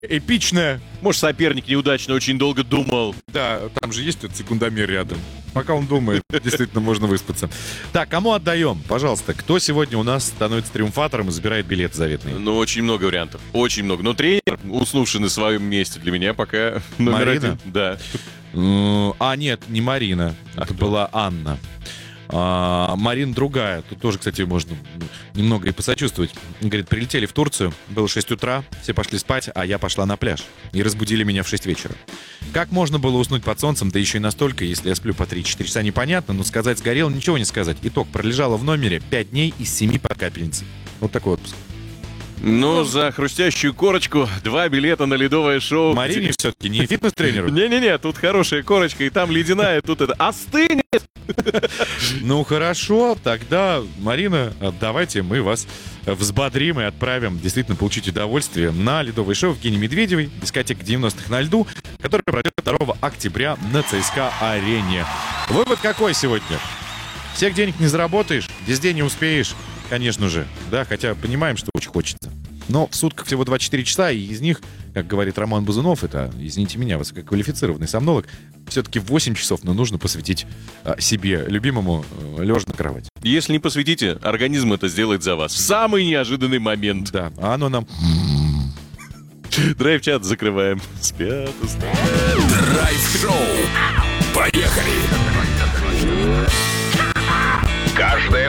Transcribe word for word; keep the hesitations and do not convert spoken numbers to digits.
эпичная. Может, соперник неудачно очень долго думал. Да, там же есть этот секундомер рядом. Пока он думает, действительно можно выспаться. Так, кому отдаем? Пожалуйста, кто сегодня у нас становится триумфатором и забирает билет заветный? Ну, очень много вариантов. Очень много. Но тренер, уснувший на своем месте, для меня пока номер Марина? один. Да. М, А, нет, не Марина. А Это кто? была Анна. А, Марина другая. Тут тоже, кстати, можно немного и посочувствовать. Говорит, прилетели в Турцию, было шесть утра, все пошли спать, а я пошла на пляж. И разбудили меня в шесть вечера. Как можно было уснуть под солнцем, да еще и настолько, если я сплю по три-четыре часа, непонятно, но сказать сгорел, ничего не сказать. Итог, пролежала в номере пять дней из семи под капельницей. Вот такой отпуск. Ну, за хрустящую корочку два билета на ледовое шоу. Марине все-таки не фитнес-тренеру. Не-не-не, тут хорошая корочка, и там ледяная, тут это остынет. Ну хорошо, тогда, Марина, давайте мы вас взбодрим и отправим действительно получить удовольствие на ледовое шоу Евгении Медведевой, дискотека девяностых на льду, которая пройдет второго октября на ЦСКА-арене. Вывод какой сегодня? Всех денег не заработаешь, везде не успеешь, конечно же, да, хотя понимаем, что очень хочется. Но в сутках всего двадцать четыре часа, и из них, как говорит Роман Бузунов, это, извините меня, высококвалифицированный сомнолог, все-таки восемь часов, но нужно посвятить а, себе, любимому, а, лежа на кровати. Если не посвятите, организм это сделает за вас. В самый неожиданный момент. Да, а оно нам... Драйв-чат закрываем. Спят, устали. Драйв-шоу. Поехали! Каждое